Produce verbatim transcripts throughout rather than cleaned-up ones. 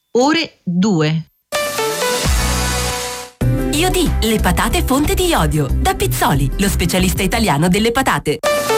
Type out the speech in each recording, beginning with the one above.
ore due. Iodi, le patate fonte di iodio. Da Pizzoli, lo specialista italiano delle patate.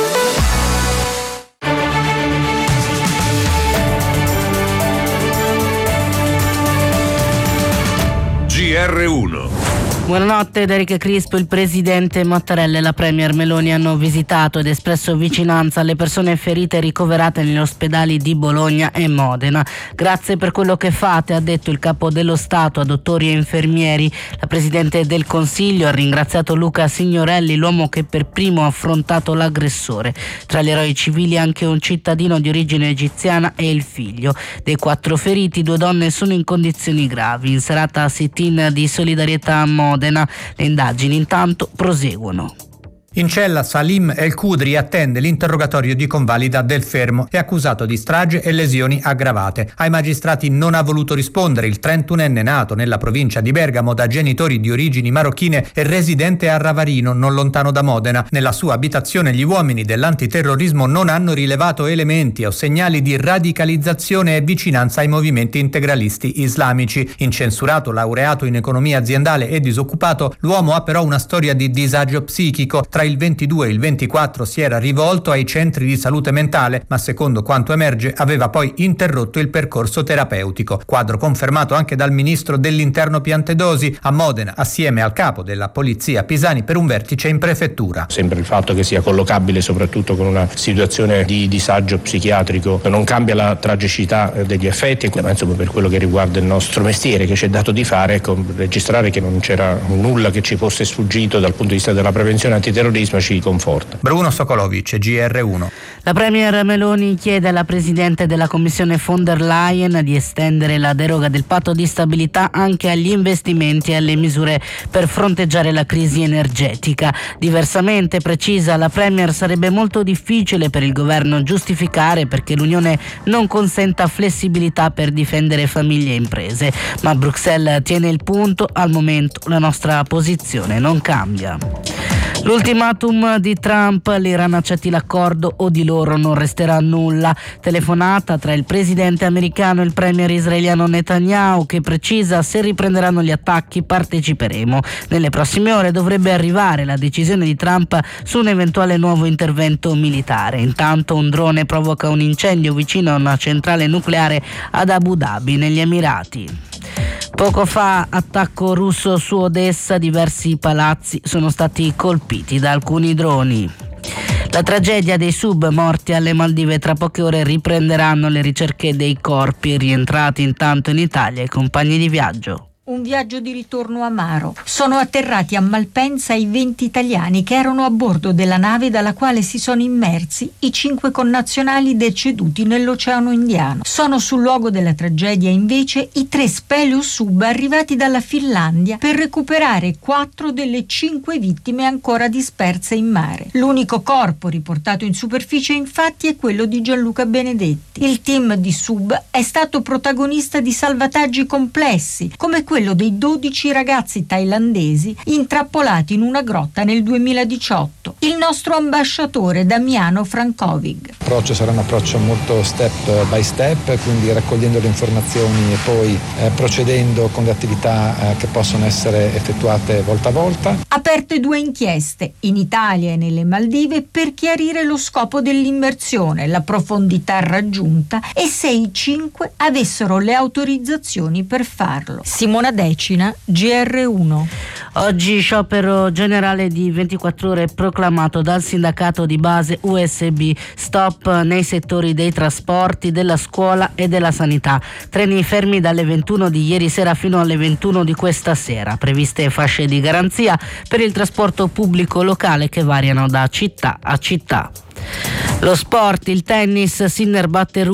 G R uno. Buonanotte da Enrico Crispo. Il presidente Mattarella e la premier Meloni hanno visitato ed espresso vicinanza alle persone ferite ricoverate negli ospedali di Bologna e Modena. Grazie per quello che fate, ha detto il capo dello Stato a dottori e infermieri. La Presidente del Consiglio ha ringraziato Luca Signorelli, l'uomo che per primo ha affrontato l'aggressore. Tra gli eroi civili anche un cittadino di origine egiziana e il figlio. Dei quattro feriti, due donne sono in condizioni gravi. In serata sit-in di solidarietà a Modena. Le indagini intanto proseguono. In cella Salim El Kudri attende l'interrogatorio di convalida del fermo. È accusato di strage e lesioni aggravate. Ai magistrati non ha voluto rispondere il trentunenne nato nella provincia di Bergamo da genitori di origini marocchine e residente a Ravarino, non lontano da Modena. Nella sua abitazione gli uomini dell'antiterrorismo non hanno rilevato elementi o segnali di radicalizzazione e vicinanza ai movimenti integralisti islamici. Incensurato, laureato in economia aziendale e disoccupato, l'uomo ha però una storia di disagio psichico. Tra il ventidue e il ventiquattro si era rivolto ai centri di salute mentale, ma secondo quanto emerge aveva poi interrotto il percorso terapeutico. Quadro confermato anche dal ministro dell'Interno Piantedosi a Modena, assieme al capo della polizia Pisani, per un vertice in prefettura. Sempre il fatto che sia collocabile soprattutto con una situazione di disagio psichiatrico non cambia la tragicità degli effetti, ma insomma per quello che riguarda il nostro mestiere che ci è dato di fare, ecco, registrare che non c'era nulla che ci fosse sfuggito dal punto di vista della prevenzione antiterrorismo ci conforta. Bruno Sokolovic, G R uno. La premier Meloni chiede alla Presidente della Commissione von der Leyen di estendere la deroga del patto di stabilità anche agli investimenti e alle misure per fronteggiare la crisi energetica. Diversamente, precisa la premier, sarebbe molto difficile per il governo giustificare perché l'Unione non consenta flessibilità per difendere famiglie e imprese. Ma Bruxelles tiene il punto, al momento la nostra posizione non cambia. L'ultimatum di Trump: l'Iran accetti l'accordo o di loro non resterà nulla. Telefonata tra il presidente americano e il premier israeliano Netanyahu, che precisa: se riprenderanno gli attacchi parteciperemo. Nelle prossime ore dovrebbe arrivare la decisione di Trump su un eventuale nuovo intervento militare. Intanto un drone provoca un incendio vicino a una centrale nucleare ad Abu Dhabi, negli Emirati. Poco fa attacco russo su Odessa, diversi palazzi sono stati colpiti da alcuni droni. La tragedia dei sub morti alle Maldive: tra poche ore riprenderanno le ricerche dei corpi, rientrati intanto in Italia i compagni di viaggio. Un viaggio di ritorno amaro. Sono atterrati a Malpensa i venti italiani che erano a bordo della nave dalla quale si sono immersi i cinque connazionali deceduti nell'Oceano Indiano. Sono sul luogo della tragedia invece i tre Speleus Sub arrivati dalla Finlandia per recuperare quattro delle cinque vittime ancora disperse in mare. L'unico corpo riportato in superficie infatti è quello di Gianluca Benedetti. Il team di Sub è stato protagonista di salvataggi complessi, come quello dei dodici ragazzi thailandesi intrappolati in una grotta nel duemiladiciotto. Il nostro ambasciatore Damiano Frankovic. L'approccio sarà un approccio molto step by step, quindi raccogliendo le informazioni e poi eh, procedendo con le attività eh, che possono essere effettuate volta a volta. Aperte due inchieste in Italia e nelle Maldive per chiarire lo scopo dell'immersione, la profondità raggiunta e se i cinque avessero le autorizzazioni per farlo. Simona Decina, G R uno. Oggi sciopero generale di ventiquattro ore proclamato dal sindacato di base U S B. Stop nei settori dei trasporti, della scuola e della sanità. Treni fermi dalle ventuno di ieri sera fino alle ventuno di questa sera. Previste fasce di garanzia per il trasporto pubblico locale che variano da città a città. Lo sport, il tennis, Sinner batte